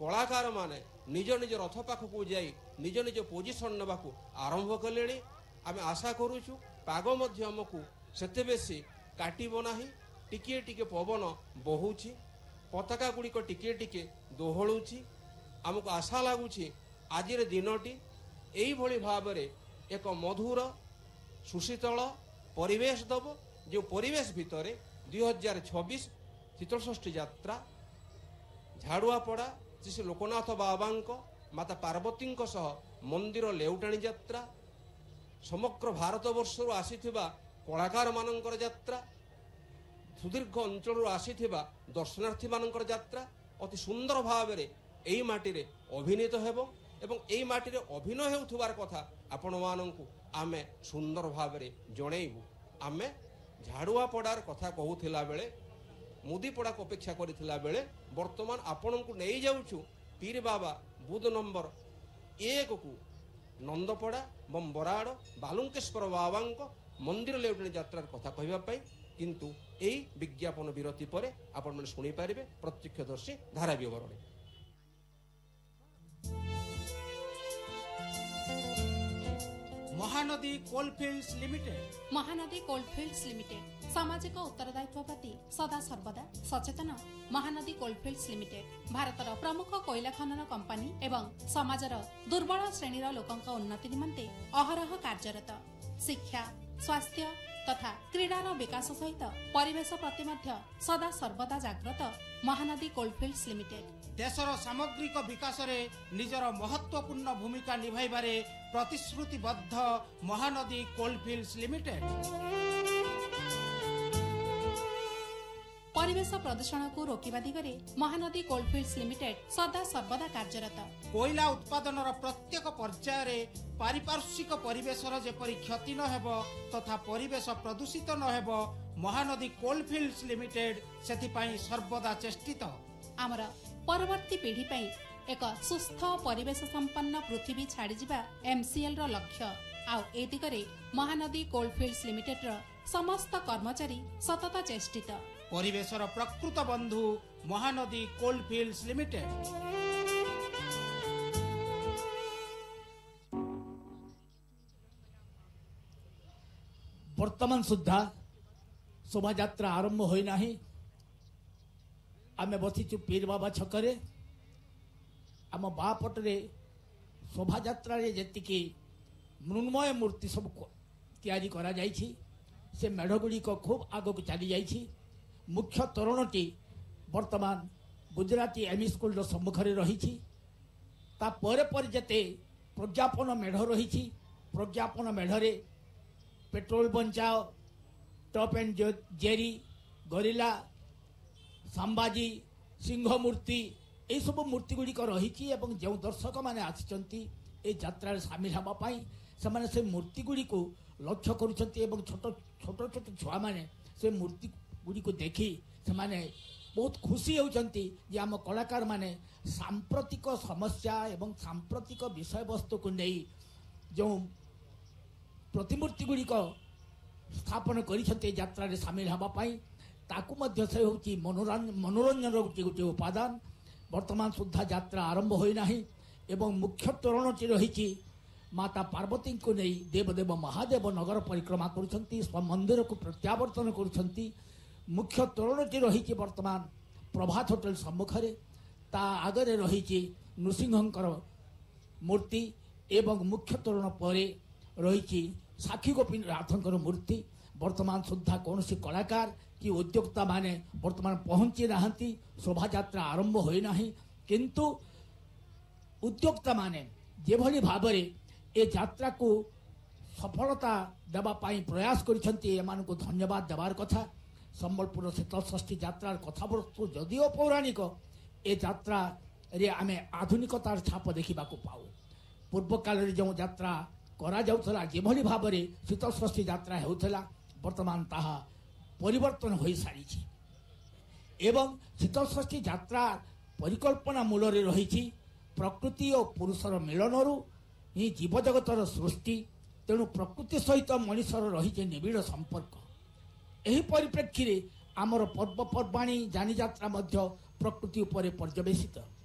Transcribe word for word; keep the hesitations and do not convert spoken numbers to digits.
कलाकार माने निज निज रथ पाखक जाई निज निज पोजिशन नेबाकू आरंभ कले। आम आशा करुचु पाग मध्य आमको सेते बेसी काटिब नाही। टिके टिके पवन बहुची पताका गुड़िक टिके टिके दोहलुची। आमको आशा लगुच आज दिनटी यही भाव एक मधुर सुशीतल परिवेश दब जो परिवेश भितर दुई हजार छब्बीस शीतलषष्ठी यात्रा झाड़ुआपड़ा श्री लोकनाथ बाबा माता पार्वती सह मंदिर लेउटाणी यात्रा समग्र भारत वर्ष आसीथिबा कलाकार मानकर यात्रा सुदीर्घ अंचल आसीथिबा दर्शनार्थी मानकर यात्रा अति सुंदर भाव में यही माटी अभिनीत हेबो एवं यही माटी अभिनय हेउथुबार कथा आपण माननकु आमे सुंदर भाव में जणैबु। आमे झाड़ुआपड़ार कथा कहूथिला बेले मुदीपड़ा को अपेक्षा करथिला बेले वर्तमान आपनकु नहीं जाउछु पीर बाबा बुध नंबर एक को नंदपड़ा बम बराड़ बालुंकेश्वर बाबांक मंदिर लेउटाणी यात्रार कथा कहवाई किंतु यही विज्ञापन विरति पर आपण मैंने शुणी पारे प्रत्यक्षदर्शी धारा विवरणी। Mahanadi Coalfields limited Mahanadi Coalfields limited सामाजिक उत्तरदायित्व प्रति सदा सर्वदा सचेतन। महानदी कोलफिल्ड्स लिमिटेड भारतर प्रमुख कोयला खनन कंपानी एवं समाजर दुर्बल श्रेणीर लोकंक उन्नति निमंते अहरह कार्यरत। शिक्षा स्वास्थ्य तथा क्रीडार विकास सहित परिवेश प्रति मध्य सदा सर्वदा जाग्रत। महानदी कोलफिल्ड्स लिमिटेड देशर सामग्रिक विकास रे निजर महत्वपूर्ण भूमिका निभाइबारे प्रतिश्रुतिबद्ध। महानदी कोलफिल्ड्स लिमिटेड परिवेश प्रदूषण को रोकवा दिगरे महानदी कोलफिल्ड्स लिमिटेड सदा सर्वदा कार्यरत। कोयला उत्पादन प्रत्येक पर्यायर पारिपार्श्विक परिवेशर जेपरी क्षति न हेब तथा परिवेश प्रदूषित न हेब महानदी कोलफिल्ड्स लिमिटेड सेथिपाई सर्वदा चेष्टित। आमर परवर्ती पीढ़ी पई एक सुस्थ परिवेश संपन्न पृथ्वी छाड़ी जिबा एमसीएल रो लक्ष्य। आउ ए दिगरे महानदी कोलफिल्ड्स लिमिटेड रो समस्त कर्मचारी सतत चेष्टित। परिवेशर प्रकृत बंधु महानदी कोलफिल्ड्स लिमिटेड। वर्तमान सुधा शोभा यात्रा आरंभ होना आम बसीचु पीर बाबा छकरे। आम बापटे शोभा यात्रा जी मृण्मय मूर्ति सब तैयारी करा जाइछि से मेढ़ गुड़िक खूब आगक चली जाइछि। मुख्य तोरणटी वर्तमान गुजराती एमई स्कूल सम्मुखें रही। तापर पर जेते प्रज्ञापन मेढ़ रही प्रज्ञापन मेढ़े petrol बंचाओ top and Jerry gorilla Sambhaji Singh मूर्ति ये सब मूर्ति गुड़िक रही। जो दर्शक मैंने आसी यात्रा सामिल होगापाई से से मूर्ति गुड़ी को लक्ष्य कर छोट छोट छोट छुआ मैंने से मूर्ति गुड़ी को देखी से माने बहुत खुशी होती आम कलाकार माने सांप्रतिक समस्या एवं सांप्रतिक विषय वस्तु को नहीं जो प्रतिमूर्ति गुड़िक स्थापन कर सामिल होगापाई ताकू मध्य से हूँ मनोरंजन गोटे उपादान। वर्तमान सुधा यात्रा आरंभ होना एवं मुख्य तोरणटी रही माता पार्वती को नहीं देवदेव महादेव नगर परिक्रमा कर मंदिर को प्रत्यावर्तन कर। मुख्य तोरणटी रही वर्तमान प्रभात होटेल सम्मुखें ता आगे रही नृसिंहंकर मूर्ति एवं मुख्य तोरण पर रही साक्षी गोपीनाथंकर मूर्ति। वर्तमान सुधा कौन सी कलाकार कि उद्योक्ता माने वर्तमान पहुंची नहांती शोभा यात्रा आरंभ होना किंतु उद्योक्ता माने जेभली भाव ए यात्रा को सफलता देवाई प्रयास कर धन्यवाद देवार कथा। संबलपुर शीतलषष्ठी यात्रार कथावस्तु जदिओ पौराणिक ए यात्रा रे आमे आधुनिकतार छाप देखा पाऊ। पूर्व काल जो यात्रा करा जाउथला जेभली भाव शीतलषष्ठी यात्रा होउथला वर्तमान ताहा परिवर्तन हो सारी एवं शीतलषष्ठी यात्रा परिकल्पना मूल रही प्रकृति और पुरुषर मिलनरू ही जीवजगतर सृष्टि। तेणु प्रकृति सहित मनुष्यर रही निबिड़ संपर्क। यही परिप्रेक्षी आमर पर्वपर्वाणी जानी यात्रा प्रकृति उपर पर्यवेसित।